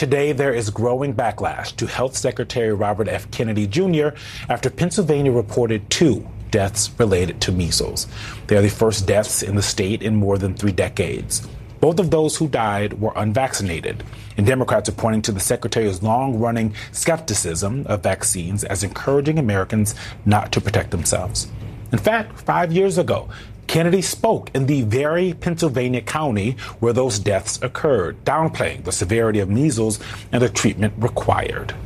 today there is growing backlash to Health Secretary Robert F. Kennedy Jr. after Pennsylvania reported 2 deaths related to measles. They are the first deaths in the state in more than 3 decades. Both of those who died were unvaccinated, and Democrats are pointing to the secretary's long-running skepticism of vaccines as encouraging Americans not to protect themselves. In fact, 5 years ago, Kennedy spoke in the very Pennsylvania county where those deaths occurred, downplaying the severity of measles and the treatment required.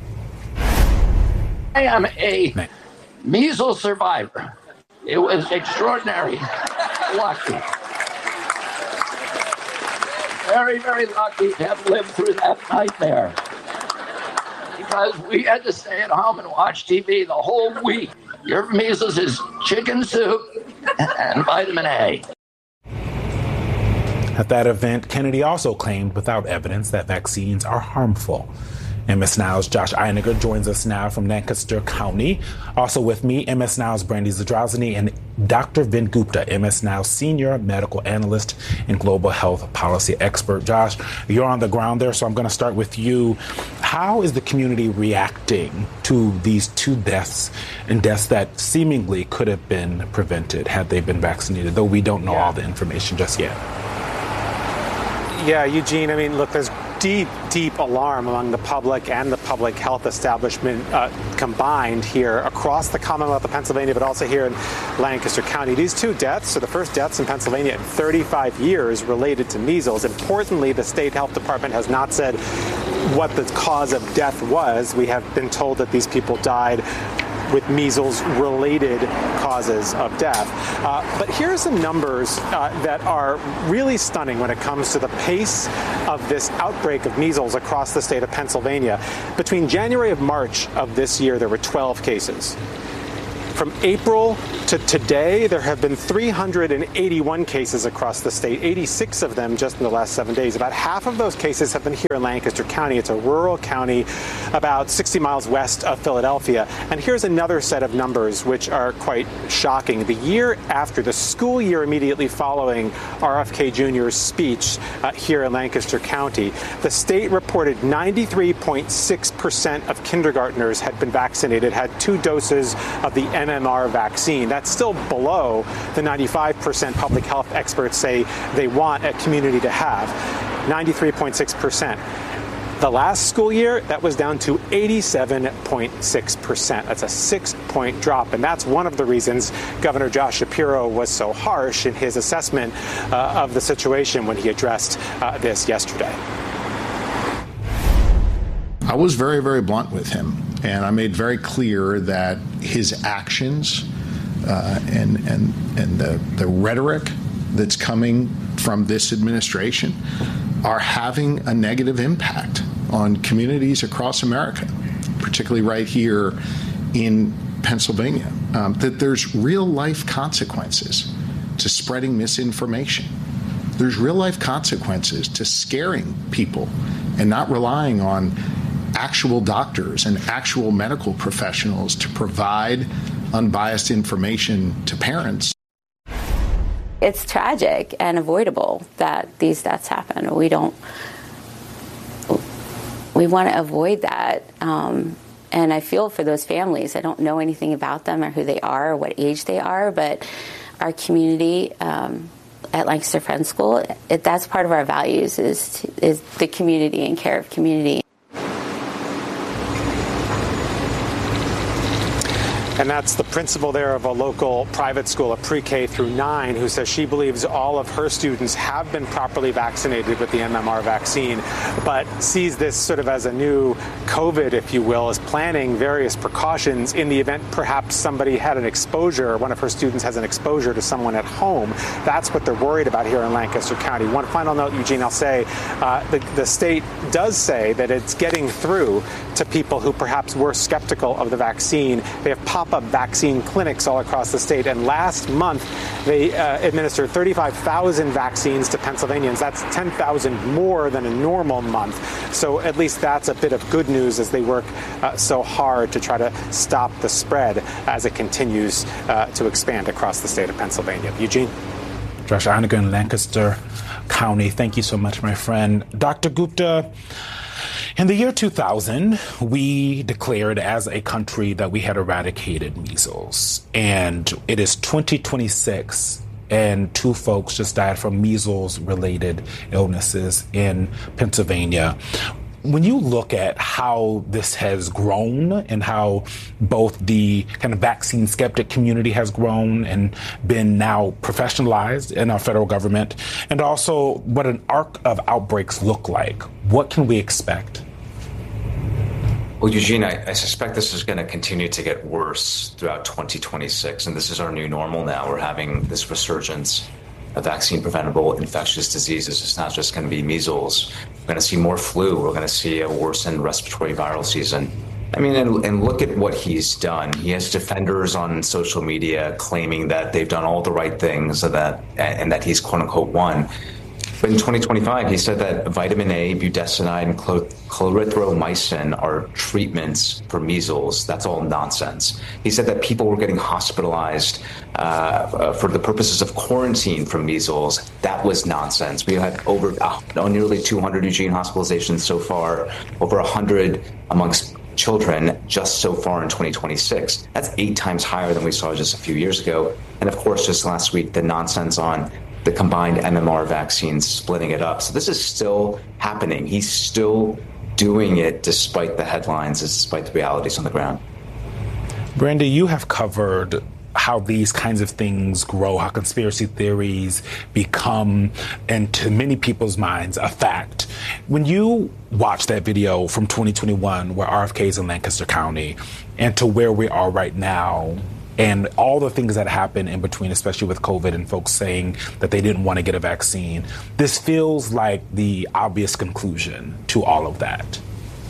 I am a measles survivor. It was extraordinary. Lucky. Very, very lucky to have lived through that nightmare. Because we had to stay at home and watch TV the whole week. Your measles is chicken soup and vitamin A. At that event, Kennedy also claimed without evidence that vaccines are harmful. MS Now's Josh Einiger joins us now from Lancaster County. Also with me, MS Now's Brandy Zadrozny and Dr. Vin Gupta, MS Now Senior Medical Analyst and Global Health Policy Expert. Josh, you're on the ground there, so I'm going to start with you. How is the community reacting to these 2 deaths and deaths that seemingly could have been prevented had they been vaccinated, though we don't know all the information just yet? Yeah, Eugene, I mean, look, there's deep alarm among the public and the public health establishment combined here across the Commonwealth of Pennsylvania, but also here in Lancaster County. These 2 deaths are the first deaths in Pennsylvania in 35 years related to measles. Importantly, the state health department has not said what the cause of death was. We have been told that these people died with measles-related causes of death. But here are some numbers that are really stunning when it comes to the pace of this outbreak of measles across the state of Pennsylvania. Between January and March of this year, there were 12 cases. From April to today, there have been 381 cases across the state, 86 of them just in the last 7 days. About half of those cases have been here in Lancaster County. It's a rural county about 60 miles west of Philadelphia. And here's another set of numbers which are quite shocking. The year after, the school year immediately following RFK Jr.'s speech here in Lancaster County, the state reported 93.6% of kindergartners had been vaccinated, had 2 doses of the MMR vaccine. That's still below the 95% public health experts say they want a community to have. 93.6%. The last school year, that was down to 87.6%. That's a 6-point drop. And that's one of the reasons Governor Josh Shapiro was so harsh in his assessment of the situation when he addressed this yesterday. I was very, very blunt with him, and I made very clear that his actions and the rhetoric that's coming from this administration are having a negative impact on communities across America, particularly right here in Pennsylvania, that there's real-life consequences to spreading misinformation. There's real-life consequences to scaring people and not relying on actual doctors and actual medical professionals to provide unbiased information to parents. It's tragic and avoidable that these deaths happen. We want to avoid that. And I feel for those families. I don't know anything about them or who they are or what age they are, but our community at Lancaster Friends School, that's part of our values is the community and care of community. And that's the principal there of a local private school, a pre-K through 9, who says she believes all of her students have been properly vaccinated with the MMR vaccine, but sees this sort of as a new COVID, if you will, is planning various precautions in the event perhaps somebody had an exposure, or one of her students has an exposure to someone at home. That's what they're worried about here in Lancaster County. One final note, Eugene, I'll say, the state does say that it's getting through to people who perhaps were skeptical of the vaccine. They have pop-up vaccine clinics all across the state, and last month they administered 35,000 vaccines to Pennsylvanians. That's 10,000 more than a normal month. So at least that's a bit of good news as they work so hard to try to stop the spread as it continues to expand across the state of Pennsylvania. Eugene? Josh Einiger in Lancaster County, thank you so much, my friend. Dr. Gupta, In the year 2000, we declared as a country that we had eradicated measles. And it is 2026, and 2 folks just died from measles-related illnesses in Pennsylvania. When you look at how this has grown and how both the kind of vaccine skeptic community has grown and been now professionalized in our federal government, and also what an arc of outbreaks look like, what can we expect? Well, Eugene, I suspect this is going to continue to get worse throughout 2026, and this is our new normal now. We're having this resurgence of vaccine-preventable infectious diseases. It's not just going to be measles. We're going to see more flu. We're going to see a worsened respiratory viral season. I mean, and look at what he's done. He has defenders on social media claiming that they've done all the right things and that he's quote-unquote won. But in 2025, he said that vitamin A, budesonide, and clarithromycin are treatments for measles. That's all nonsense. He said that people were getting hospitalized for the purposes of quarantine from measles. That was nonsense. We had over nearly 200 Eugene hospitalizations so far, over 100 amongst children just so far in 2026. That's 8 times higher than we saw just a few years ago. And of course, just last week, the nonsense on the combined MMR vaccines, splitting it up. So this is still happening. He's still doing it despite the headlines, despite the realities on the ground. Brandy, you have covered how these kinds of things grow, how conspiracy theories become, and to many people's minds, a fact. When you watch that video from 2021 where RFK is in Lancaster County and to where we are right now, and all the things that happen in between, especially with COVID and folks saying that they didn't want to get a vaccine, this feels like the obvious conclusion to all of that.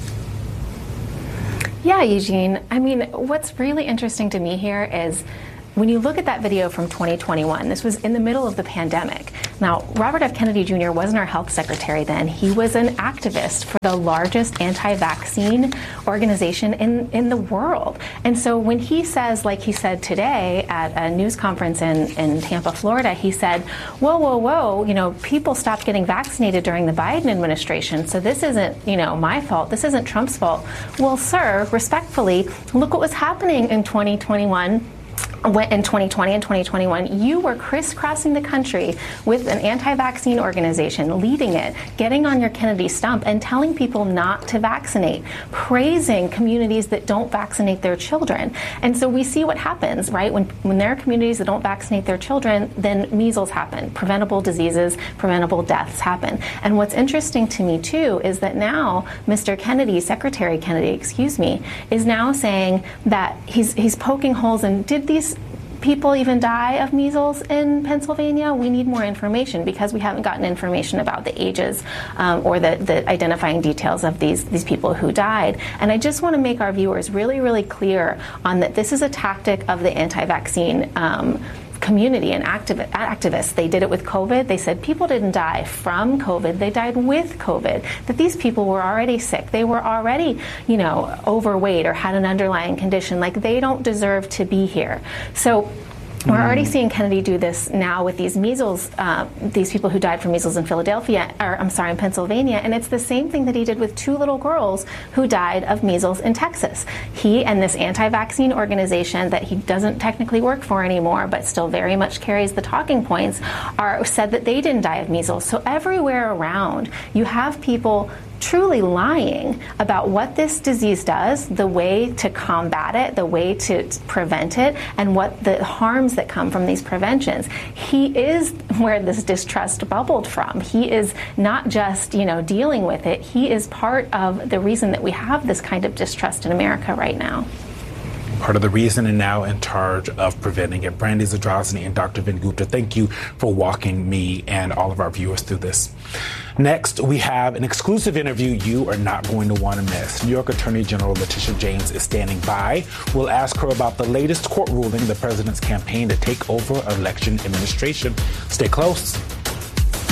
Yeah, Eugene. I mean, what's really interesting to me here is when you look at that video from 2021, this was in the middle of the pandemic. Now, Robert F. Kennedy Jr. wasn't our health secretary then. He was an activist for the largest anti-vaccine organization in the world. And so when he says, like he said today at a news conference in Tampa, Florida, he said, whoa, you know, people stopped getting vaccinated during the Biden administration. So this isn't, you know, my fault. This isn't Trump's fault. Well, sir, respectfully, look what was happening in 2021. In 2020 and 2021, you were crisscrossing the country with an anti-vaccine organization, leading it, getting on your Kennedy stump and telling people not to vaccinate, praising communities that don't vaccinate their children. And so we see what happens, right? When there are communities that don't vaccinate their children, then measles happen, preventable diseases, preventable deaths happen. And what's interesting to me, too, is that now Mr. Kennedy, Secretary Kennedy, is now saying that he's poking holes in, did these people even die of measles in Pennsylvania? We need more information because we haven't gotten information about the ages or the identifying details of these people who died. And I just want to make our viewers really, really clear on that this is a tactic of the anti-vaccine community and activists. They did it with COVID. They said people didn't die from COVID. They died with COVID. That these people were already sick. They were already, you know, overweight or had an underlying condition. Like, they don't deserve to be here. So we're already seeing Kennedy do this now with these measles, these people who died from measles in in Pennsylvania. And it's the same thing that he did with 2 little girls who died of measles in Texas. He and this anti-vaccine organization that he doesn't technically work for anymore, but still very much carries the talking points, said that they didn't die of measles. So everywhere around, you have people truly lying about what this disease does, the way to combat it, the way to prevent it, and what the harms that come from these preventions. He is where this distrust bubbled from. He is not just, you know, dealing with it. He is part of the reason that we have this kind of distrust in America right now. Part of the reason, and now in charge of preventing it. Brandy Zadrozny and Dr. Vin Gupta, thank you for walking me and all of our viewers through this. Next, we have an exclusive interview you are not going to want to miss. New York Attorney General Letitia James is standing by. We'll ask her about the latest court ruling, the president's campaign to take over election administration. Stay close.